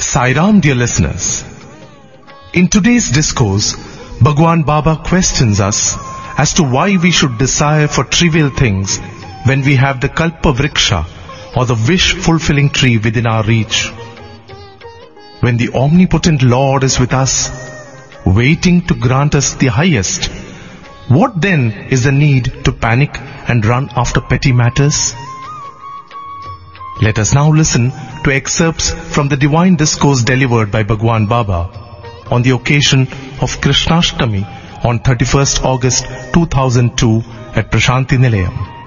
Sai Ram, dear listeners. In today's discourse, Bhagwan Baba questions us as to why we should desire for trivial things when we have the Kalpa Vriksha or the wish-fulfilling tree within our reach. When the omnipotent Lord is with us, waiting to grant us the highest, what then is the need to panic and run after petty matters? Let us now listen to excerpts from the divine discourse delivered by Bhagwan Baba on the occasion of Krishnashtami on 31st August 2002 at Prashanti Nilayam.